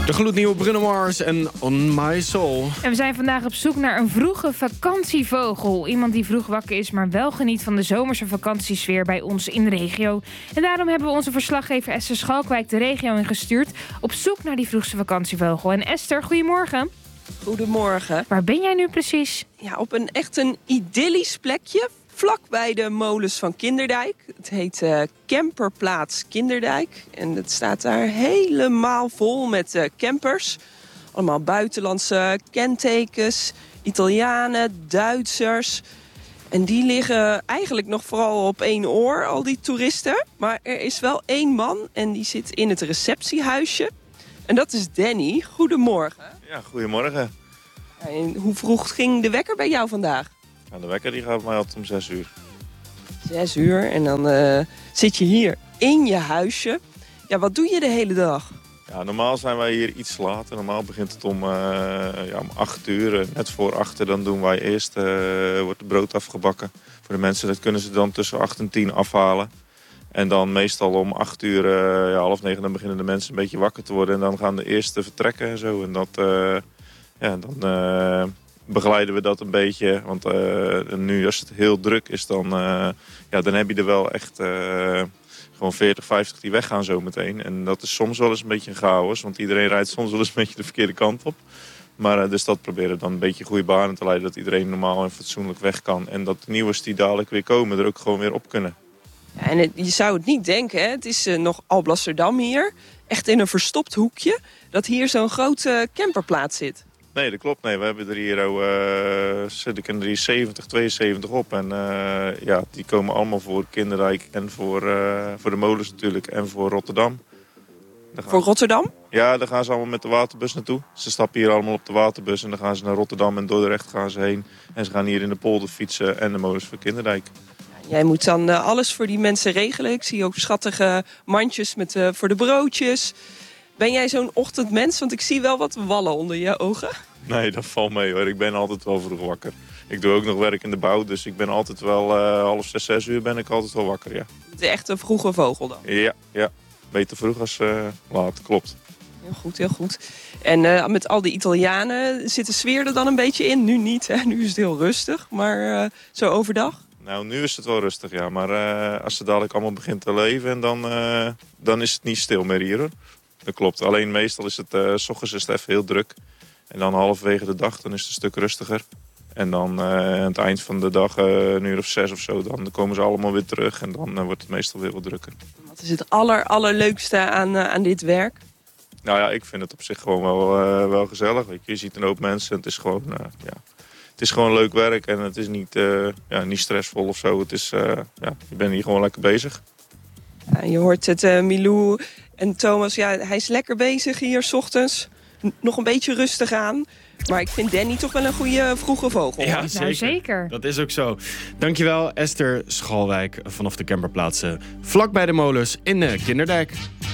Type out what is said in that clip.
De gloednieuwe Bruno Mars en On My Soul. En we zijn vandaag op zoek naar een vroege vakantievogel. Iemand die vroeg wakker is, maar wel geniet van de zomerse vakantiesfeer bij ons in de regio. En daarom hebben we onze verslaggever Esther Schalkwijk de regio ingestuurd op zoek naar die vroegste vakantievogel. En Esther, goedemorgen. Goedemorgen. Waar ben jij nu precies? Ja, op een idyllisch plekje, vlak bij de molens van Kinderdijk. Het heet Camperplaats Kinderdijk. En het staat daar helemaal vol met campers. Allemaal buitenlandse kentekens, Italianen, Duitsers. En die liggen eigenlijk nog vooral op één oor, al die toeristen. Maar er is wel één man en die zit in het receptiehuisje. En dat is Danny. Goedemorgen. Ja, goedemorgen. En hoe vroeg ging de wekker bij jou vandaag? Ja, de wekker die gaat bij mij altijd om 6 uur. 6 uur en dan zit je hier in je huisje. Ja, wat doe je de hele dag? Ja, normaal zijn wij hier iets later. Normaal begint het om 8 uur. Net voor 8 dan doen wij eerst, wordt het brood afgebakken. Voor de mensen, dat kunnen ze dan tussen 8 en 10 afhalen. En dan meestal om 8 uur, 8:30, dan beginnen de mensen een beetje wakker te worden. En dan gaan de eerste vertrekken en zo. En dat, dan begeleiden we dat een beetje. Want nu als het heel druk is, dan heb je er wel echt gewoon 40, 50 die weggaan zo meteen. En dat is soms wel eens een beetje een chaos. Want iedereen rijdt soms wel eens een beetje de verkeerde kant op. Maar dus dat proberen we dan een beetje goede banen te leiden. Dat iedereen normaal en fatsoenlijk weg kan. En dat de nieuwes die dadelijk weer komen er ook gewoon weer op kunnen. Ja, en je zou het niet denken, hè? Het is nog Alblasserdam hier. Echt in een verstopt hoekje. Dat hier zo'n grote camperplaats zit. Nee, dat klopt. Nee, we hebben er hier zit ik er 70, 72 op. En die komen allemaal voor Kinderdijk en voor de molens natuurlijk. En voor Rotterdam. Voor Rotterdam? Ja, daar gaan ze allemaal met de waterbus naartoe. Ze stappen hier allemaal op de waterbus en dan gaan ze naar Rotterdam en Dordrecht gaan ze heen. En ze gaan hier in de polder fietsen en de molens voor Kinderdijk. Jij moet dan alles voor die mensen regelen. Ik zie ook schattige mandjes voor de broodjes. Ben jij zo'n ochtendmens? Want ik zie wel wat wallen onder je ogen. Nee, dat valt mee hoor. Ik ben altijd wel vroeg wakker. Ik doe ook nog werk in de bouw, dus ik ben altijd wel 5:30, 6 uur ben ik altijd wel wakker, ja. Het is echt een vroege vogel dan? Ja. Beter vroeg als laat, klopt. Heel goed, heel goed. En met al die Italianen zit de sfeer er dan een beetje in? Nu niet, hè? Nu is het heel rustig, maar zo overdag? Nou, nu is het wel rustig, ja. Maar als het dadelijk allemaal begint te leven, en dan is het niet stil meer hier, hoor. Dat klopt. Alleen meestal is het, 's ochtends is het even heel druk. En dan halverwege de dag, dan is het een stuk rustiger. En dan aan het eind van de dag, een uur of 6 of zo, dan komen ze allemaal weer terug. En dan wordt het meestal weer wat drukker. Wat is het allerleukste aan dit werk? Nou ja, ik vind het op zich gewoon wel gezellig. Weet je. Je ziet een hoop mensen. Het is gewoon, het is gewoon leuk werk. En het is niet stressvol of zo. Het is, je bent hier gewoon lekker bezig. Ja, je hoort het, Milou en Thomas. Ja, hij is lekker bezig hier 's ochtends. Nog een beetje rustig aan. Maar ik vind Danny toch wel een goede vroege vogel. Ja, zeker. Nou, zeker. Dat is ook zo. Dankjewel, Esther Schalwijk vanaf de camperplaatsen vlak bij de molens in Kinderdijk.